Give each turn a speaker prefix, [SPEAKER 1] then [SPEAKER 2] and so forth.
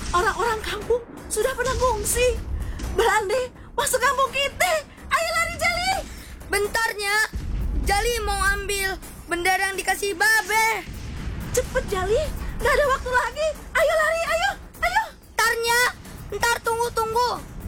[SPEAKER 1] Orang-orang kampung sudah pada ngungsi. Belande masuk kampung kita. Ayo lari Jali.
[SPEAKER 2] Bentarnya, Jali mau ambil bendera yang dikasih Babe.
[SPEAKER 1] Cepet Jali, gak ada waktu lagi. Ayo lari, ayo.
[SPEAKER 2] Ntar tunggu.